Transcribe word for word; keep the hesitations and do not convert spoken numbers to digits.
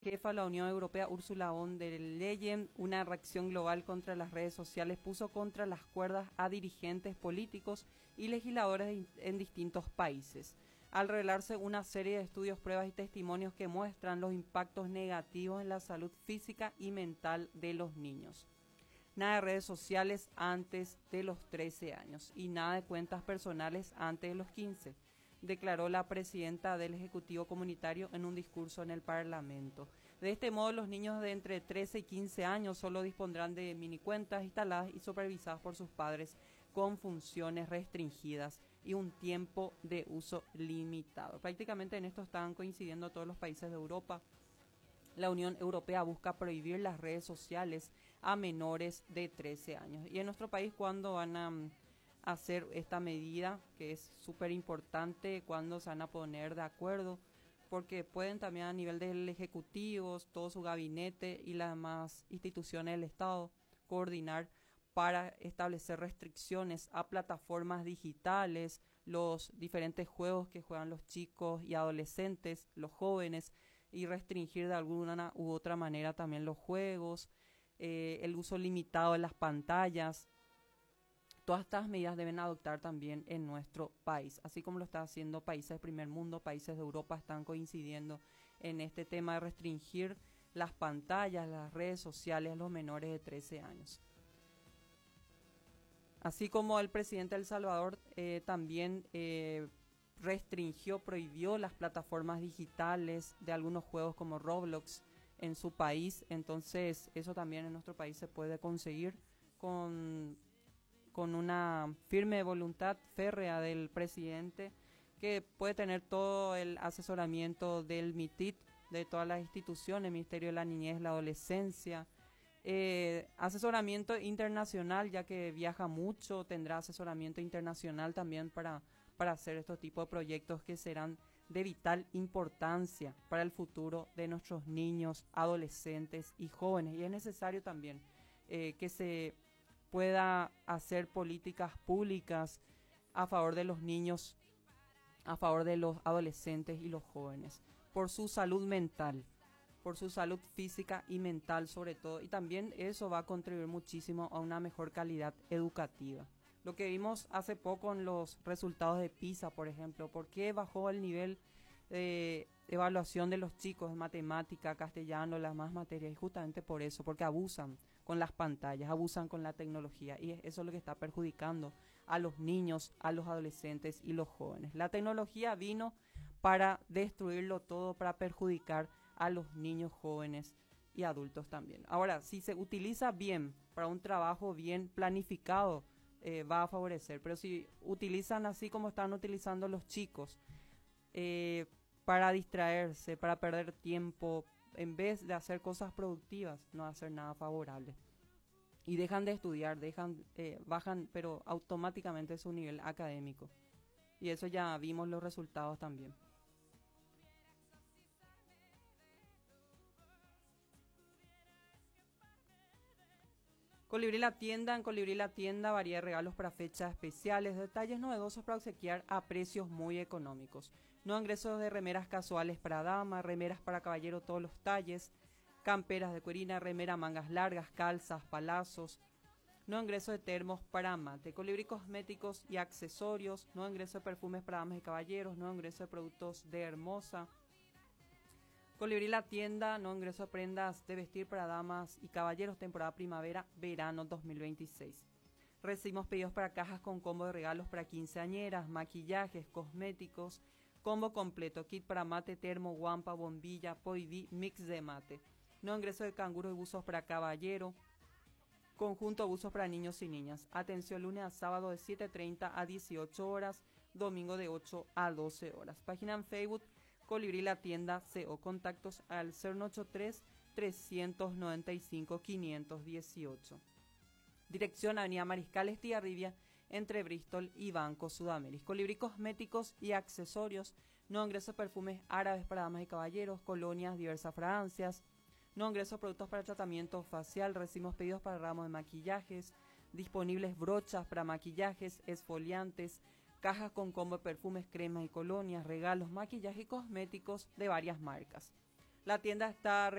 Jefa de la Unión Europea, Ursula von der Leyen, una reacción global contra las redes sociales, puso contra las cuerdas a dirigentes políticos y legisladores en distintos países, al revelarse una serie de estudios, pruebas y testimonios que muestran los impactos negativos en la salud física y mental de los niños. Nada de redes sociales antes de los trece años y nada de cuentas personales antes de los quince, declaró la presidenta del Ejecutivo Comunitario en un discurso en el Parlamento. De este modo, los niños de entre trece y quince años solo dispondrán de minicuentas instaladas y supervisadas por sus padres con funciones restringidas y un tiempo de uso limitado. Prácticamente en esto están coincidiendo todos los países de Europa. La Unión Europea busca prohibir las redes sociales a menores de trece años. Y en nuestro país, ¿cuándo van a hacer esta medida? Que es súper importante, cuando se van a poner de acuerdo, porque pueden también a nivel del Ejecutivo, todo su gabinete y las demás instituciones del Estado coordinar para establecer restricciones a plataformas digitales, los diferentes juegos que juegan los chicos y adolescentes, los jóvenes, y restringir de alguna u otra manera también los juegos, eh, el uso limitado de las pantallas. Todas estas medidas deben adoptar también en nuestro país, así como lo está haciendo países del primer mundo, países de Europa están coincidiendo en este tema de restringir las pantallas, las redes sociales a los menores de trece años. Así como el presidente de El Salvador eh, también eh, restringió, prohibió las plataformas digitales de algunos juegos como Roblox en su país, entonces eso también en nuestro país se puede conseguir con... con una firme voluntad férrea del presidente, que puede tener todo el asesoramiento del MITIT, de todas las instituciones, el Ministerio de la Niñez, la Adolescencia, eh, asesoramiento internacional, ya que viaja mucho, tendrá asesoramiento internacional también para, para hacer estos tipos de proyectos que serán de vital importancia para el futuro de nuestros niños, adolescentes y jóvenes. Y es necesario también eh, que se pueda hacer políticas públicas a favor de los niños, a favor de los adolescentes y los jóvenes, por su salud mental, por su salud física y mental sobre todo, y también eso va a contribuir muchísimo a una mejor calidad educativa. Lo que vimos hace poco en los resultados de PISA, por ejemplo, ¿por qué bajó el nivel de evaluación de los chicos en matemática, castellano, las más materias? Y justamente por eso, porque abusan con las pantallas, abusan con la tecnología, y eso es lo que está perjudicando a los niños, a los adolescentes y los jóvenes. La tecnología vino para destruirlo todo, para perjudicar a los niños, jóvenes y adultos también. Ahora, si se utiliza bien, para un trabajo bien planificado, eh, va a favorecer, pero si utilizan así como están utilizando los chicos, eh, para distraerse, para perder tiempo, en vez de hacer cosas productivas, no hacer nada favorable. Y dejan de estudiar, dejan, eh, bajan, pero automáticamente su nivel académico. Y eso ya vimos los resultados también. Colibrí La Tienda, en Colibrí La Tienda, variedad de regalos para fechas especiales, detalles novedosos para obsequiar a precios muy económicos. No ingresos de remeras casuales para dama, remeras para caballero todos los talles, camperas de cuerina, remera mangas largas, calzas, palazos. No ingreso de termos para amante, Colibrí Cosméticos y Accesorios, no ingreso de perfumes para damas y caballeros, no ingreso de productos de Hermosa. Colibrí La Tienda, no ingreso de prendas de vestir para damas y caballeros, temporada primavera-verano dos mil veintiséis. Recibimos pedidos para cajas con combo de regalos para quinceañeras, maquillajes, cosméticos, combo completo, kit para mate, termo, guampa, bombilla, poidí, mix de mate. No ingreso de canguros y buzos para caballero, conjunto buzos para niños y niñas. Atención lunes a sábado de siete treinta a dieciocho horas, domingo de ocho a doce horas. Página en Facebook, Colibrí La Tienda C O. Contactos al cero ocho tres, tres nueve cinco, cinco uno ocho. Dirección Avenida Mariscal Estigarribia, entre Bristol y Banco Sudamérica. Colibrí Cosméticos y Accesorios, no ingreso perfumes árabes para damas y caballeros, colonias, diversas fragancias. No ingreso productos para tratamiento facial, recibimos pedidos para ramos de maquillajes, disponibles brochas para maquillajes, esfoliantes, cajas con combo de perfumes, cremas y colonias, regalos, maquillaje y cosméticos de varias marcas. La tienda está